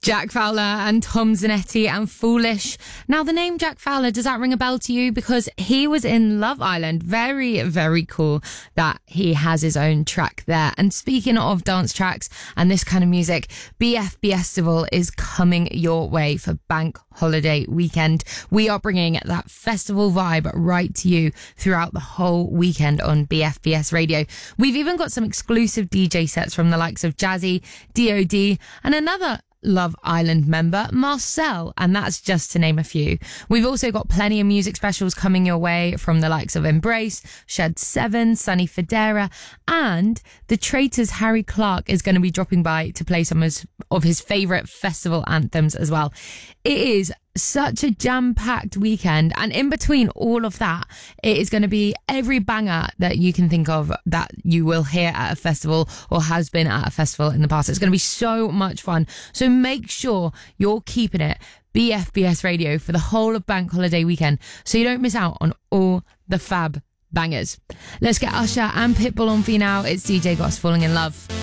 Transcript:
Jack Fowler and Tom Zanetti and Foolish. Now, the name Jack Fowler, does that ring a bell to you? Because he was in Love Island. Very, very cool that he has his own track there. And speaking of dance tracks and this kind of music, BFBestival is coming your way for Bank Holiday Weekend. We are bringing that festival vibe right to you throughout the whole weekend on BFBS Radio. We've even got some exclusive DJ sets from the likes of Jazzy, DOD, and another Love Island member, Marcel, and that's just to name a few. We've also got plenty of music specials coming your way from the likes of Embrace, Shed 7, Sunny Federa, and the Traitors Harry Clark is going to be dropping by to play some of his favourite festival anthems as well. It is such a jam-packed weekend, and in between all of that, it is going to be every banger that you can think of that you will hear at a festival or has been at a festival in the past. It's going to be so much fun, so make sure you're keeping it BFBS Radio for the whole of Bank Holiday Weekend so you don't miss out on all the fab bangers. Let's get Usher and Pitbull on for you now. It's DJ Goss, Falling in Love.